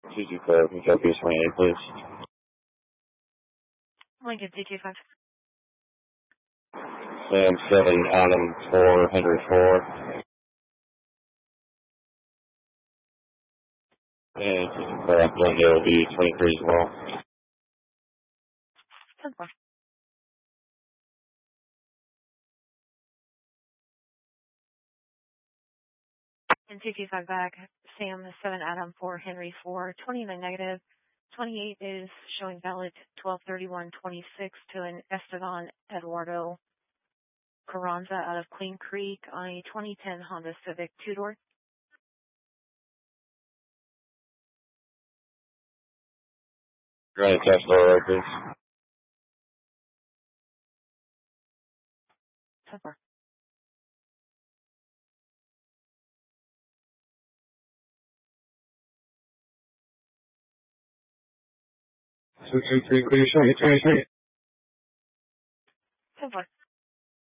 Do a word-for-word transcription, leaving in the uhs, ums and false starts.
two two five, can you copy twenty-eight, please? Lincoln two two five. Sam seven, Adam four, Henry four. And two two five, Glendale will be twenty-three as well. ten four. And two two five back. Sam seven, Adam four, Henry four. twenty-nine negative. twenty-eight is showing valid twelve thirty-one twenty-six to an Esteban Eduardo Carranza out of Queen Creek on a twenty ten Honda Civic two-door. Granite cash lower, please. ten four. two two three, clear, show me twenty-three. ten four.